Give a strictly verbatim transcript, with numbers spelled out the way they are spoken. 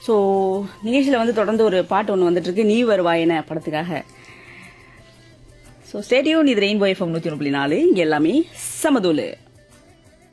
So நிகழ்ச்சியில் வந்து தொடர்ந்து ஒரு பாட்டு ஒன்று வந்துட்டு இருக்கு, நீ வருவாயன படத்துக்காக. ஸோ ஸ்டேடியோன், இது ரெயின்போ எஃப்எம் நூற்றி ஒன்று புள்ளி நாலு, இங்கே எல்லாமே சமதூலு.